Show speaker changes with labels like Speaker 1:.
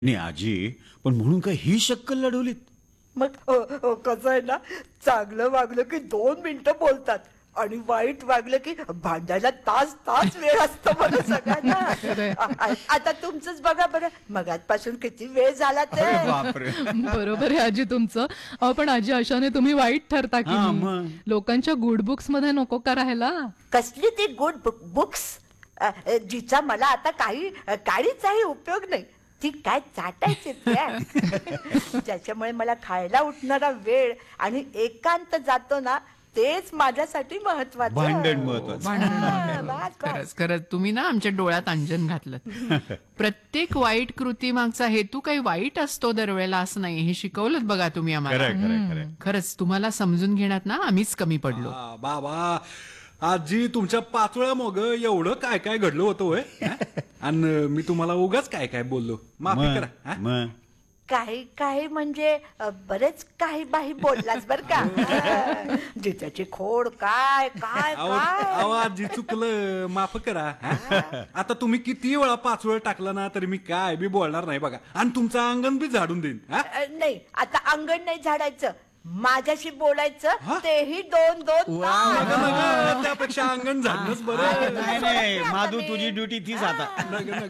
Speaker 1: नाही आजी, पण म्हणून काय ही शक्कल लढवलीत?
Speaker 2: मग कसं आहे ना, चांगलं वागलं की 2 मिनिटं बोलतात आणि वाईट वागलं की भांडायला तास तास वेळ असतो मला सगळ्यांना. आता तुमचंच बघा बरं, मगाचपासून किती वेळ झाला ते.
Speaker 1: अरे बापरे.
Speaker 3: बरोबर आहे आजी तुमचं. पण आजी अशाने तुम्ही वाईट ठरता की
Speaker 1: हा,
Speaker 3: नाही?
Speaker 1: मग.
Speaker 3: लोकांच्या गुड बुक्स मध्ये नको का राहायला?
Speaker 2: कसली ती गुड बुक्स जिचा मला आता काहीचाही उपयोग नाही. ती काय चाटायची त्या ज्याच्यामुळे मला खायला उठणारा वेळ आणि एकांत जातो ना, तेच माझ्यासाठी महत्वाचं.
Speaker 1: भांडण महत्वाचं.
Speaker 2: हा, बस, बस.
Speaker 4: खरंच खरंच तुम्ही ना आमच्या डोळ्यात अंजन घातलं. प्रत्येक वाईट कृती मागचा हेतू काही वाईट असतो दरवेळेला असं नाही, हे शिकवलं बघा तुम्ही आम्हाला.
Speaker 1: खरंय खरंय खरंय.
Speaker 4: खरंच तुम्हाला समजून घेण्यात ना आम्हीच कमी पडलो.
Speaker 5: बाबा आजी, तुमच्या पाचोळ्या मग एवढं काय काय घडलं होतं होय? आणि मी तुम्हाला उगाच काय काय बोललो, माफी करा. हा?
Speaker 1: मग
Speaker 2: काही काही म्हणजे बरेच काही बाही बोललास बर का. जिच्याची खोड काय काय
Speaker 5: अहो
Speaker 2: काय.
Speaker 5: अहो, आजी चुकलं, माफ करा. हा? आता तुम्ही किती वेळा पाचोळा टाकला ना तरी मी काय बी बोलणार नाही बघा, आणि तुमचं अंगण बी झाडून देईन. हा?
Speaker 2: नाही, आता अंगण नाही झाडायचं, माझ्याशी बोलायचं,
Speaker 5: हा?
Speaker 2: तेही 2-2 तास.
Speaker 5: नका, नका, त्यापेक्षा अंगण झाडणंच बरं.
Speaker 1: नाही नाही, माधू तुझी ड्युटी तीच आता.
Speaker 5: नका, नका.